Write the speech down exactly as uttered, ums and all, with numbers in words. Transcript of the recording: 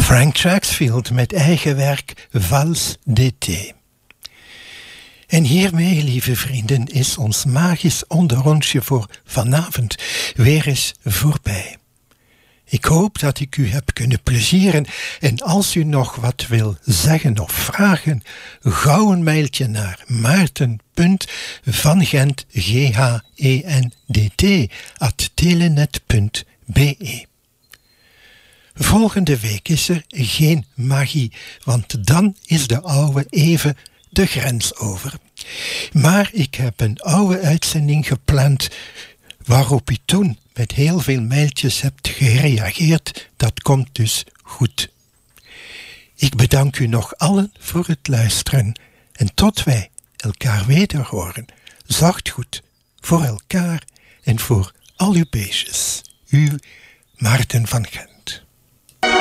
Frank Traxfield met eigen werk Vals d'été. En hiermee, lieve vrienden, is ons magisch onderrondje voor vanavond weer eens voorbij. Ik hoop dat ik u heb kunnen plezieren en als u nog wat wil zeggen of vragen, gauw een mailtje naar maarten punt van gent g h e n d t at telenet punt b e. Volgende week is er geen magie, want dan is de oude even de grens over. Maar ik heb een oude uitzending gepland waarop u toen met heel veel mailtjes hebt gereageerd. Dat komt dus goed. Ik bedank u nog allen voor het luisteren en tot wij elkaar weder horen. Zacht goed voor elkaar en voor al uw beestjes. Uw Maarten van Gent.